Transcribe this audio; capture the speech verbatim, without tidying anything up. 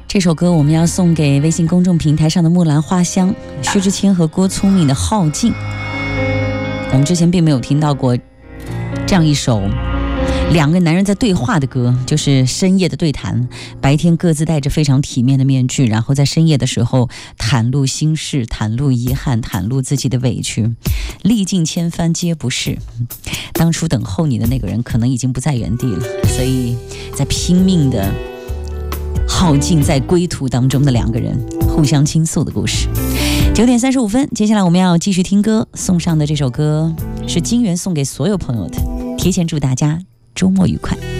这首歌我们要送给微信公众平台上的木兰花香、薛之谦和郭聪明的耗尽。我们之前并没有听到过这样一首两个男人在对话的歌，就是深夜的对谈，白天各自戴着非常体面的面具，然后在深夜的时候袒露心事，袒露遗憾，袒露自己的委屈，历尽千帆皆不是。当初等候你的那个人可能已经不在原地了，所以在拼命的耗尽在归途当中的两个人互相倾诉的故事。九点三十五分，接下来我们要继续听歌，送上的这首歌是金源送给所有朋友的，提前祝大家周末愉快。